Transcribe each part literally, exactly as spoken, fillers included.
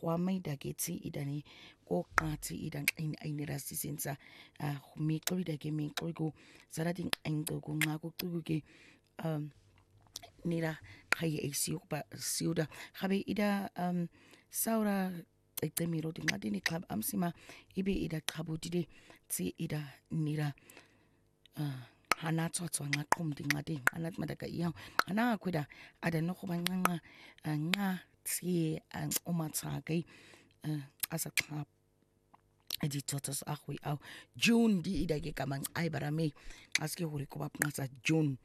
khwamai da getsi idani ko qati idan in ainira sisenza khumixo da ke mixo ko zaratin aingo ko ngako ke um nira khaye esiu ba siuda khabe ida um saura ektemiro dingadi ni club amsima ibe ida khabutide tsi ida nira hana tsotso ngaqhum dingadi anat madaka iya ana kweda ada no kuba nqa nqa tsi umatsake asa club edi totos akhui au June di ida ke kamang ai barame aske hore ko bapnasa June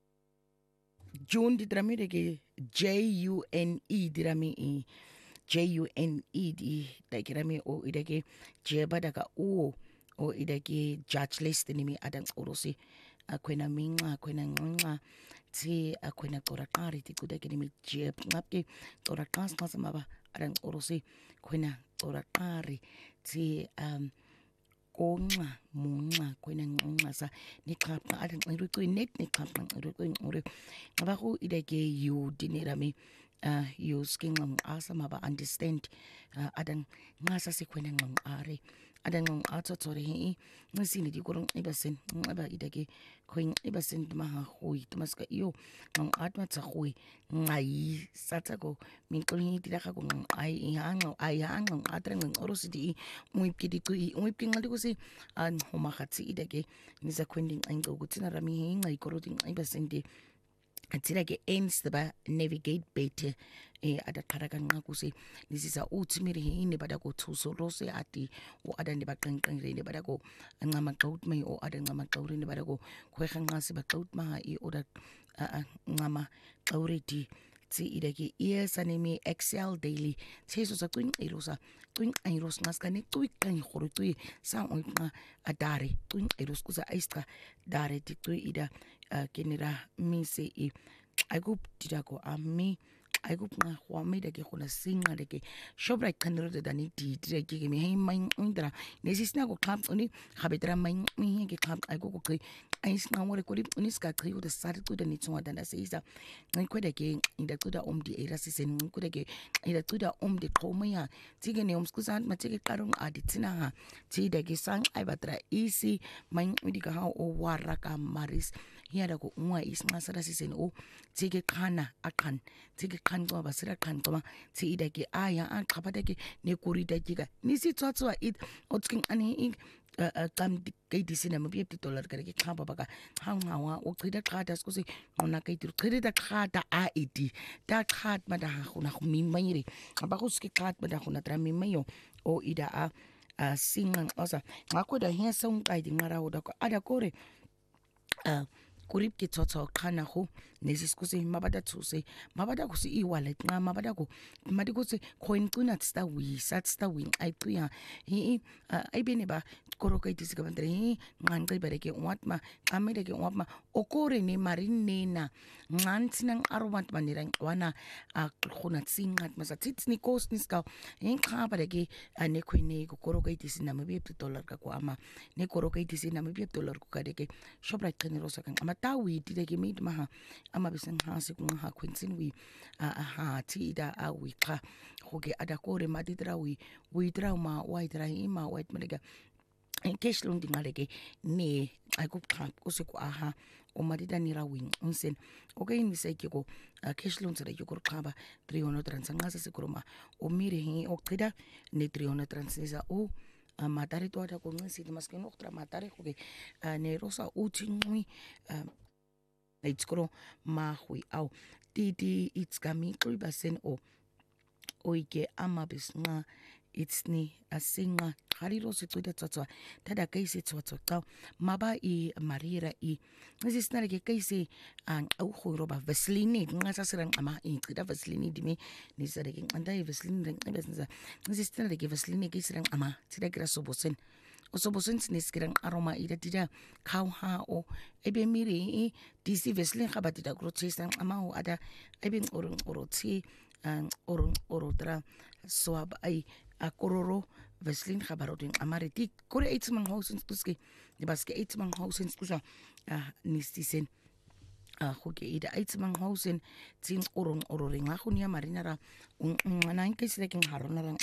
June di drami de ke J U N E drami e J U N E di da kirami o ida ke jeba daga o o ida ke judge list ni mi adang orosi akwena minga akwena nqa ti akwena tora qari ti kuda ke ni mi jeb ngapke tora qas qas maba adang orosi kwena tora qari ti um konxa munxa kwena nxa sa ni qapha adang xiruqi net ni qapha xiruqi ngore ngaba go ida ke you dinera mi uh you skin asa maba understand uh, adang ngasa sikwena ngare adang ngong atso tsore hi ngisini di korong ibasen ngaba idake khoing ibasen maha khoi tumaska iyo ngong atma tsa khoi ngai satsa ko minkoli di la ko ngong ai hang ai hang atra ngong orosidi muipki di ku muipki ngali ko si an homa khatsi idake nisa kwending aingo kutsina rami hi ngai koroding ibasen di atira ke ends ba navigate better e ada kharakan ngakuse nisisa uthi miri hini bada ko thuso rose ati o ada ni baqenqengre ni bada ko ngama qawut mai o ada ngama qawri ni bada ko khwega ngasi ba qawut ma i oda ngama qawriti tsi idake yes anime excel daily tseso sa twin erosa twin eros ngaska ni twin kan khoro twi sa oima adare twin eros kuza aistra dare ti twi ida kenira mise i aigup tidako ami aigup nga khwame de ke khona singa de ke shobra khandro de dani ti dire ke mi hay mai indra nesisna ko khap uni khabetra mai mi ke khap aigu ko ke ais na ngore ko uni ska kriu de sar tu de ni tswa dana seisa ngai ko de ke inda tu da om di era sisen ko de ke ida tu da om de khomaya tige ne om skusan ma tige karung adi tsina ha ti de ke sang ai batra isi mai udi ka ha o wara ka maris hiada ko unwa is ngasara sisen o tige khana akhan tige khan ko basira khan ko ma ti ida ke aya a qhabata ke ne korida ke ni si tswatswa it otsking ani ik kam ke disina mo bi dollar kare ke khaba baka hangawa o qida qada skose ngona ke dir qida qada a edi ta qad mada khona khumi mayire ba go ske qad mada khona tra mi mayo o ida a singa osa ngakho da he song ka di ngara o da ko ada kore uh kurip ke tsotso khana go nesiskuse mabada tsuse mabada go se i wallet nga mabada go madi go se coin tuna tsta wi sat sta win ai tuya hi ai bene ba koro kai tisi ka bandre hi ngan kai bare ke watma amede ke watma okore ne marine na ngan tinang aromat manirang wana a khona tsingat masa tits ni cost ni ska hi kha bare ke ane khoine go koro kai tisi na mabi dollar ka ko ama ne koro kai tisi na mabi dollar ko ka de ke shopra generosa kan matawi dide ke mit maha ama bisen ha se kun ha kwentsin wi a ha ti da a wi kha hoge ada kore madidra wi wi trauma wi tra ima wi mega en keslung dingaleke ne ai ko kha ko se ko aha o madida ni ra win unsen okay ni se ke ko keslung tsere ko khaba three hundred transanga se ko ma o mire hi o qida ne three hundred transisa o matare to ada ko ngisi maske no tra matare ko ke ne rosa utingwi it's kro ma hui au titi it's kami kuibasen o oike ama bisnga it's ni asinga hariro se tuida tsatsa tada kaise tsatsa ka maba i marira i ngisisna ke kaise an au khoro ba vaseline ngasa serang ama i qida vaseline dimi ni sare ke anda i vaseline reng ngisisna ngisisna ke vaseline ke serang ama tida kira sobosen o sobosen sniskirang aroma ida tida kau ha o ebe miri disi vaseline khabatida grotesang ama o ada ebe orong orotsi an orong orotra swab ai a kororo vaseline khabarotin amariti kore eitzmang housens kuski ni baske eitzmang housens kusa nistisen a hoke ida eitzmang housen tin orong ororing ha khunia marinara un nan ke sreking harona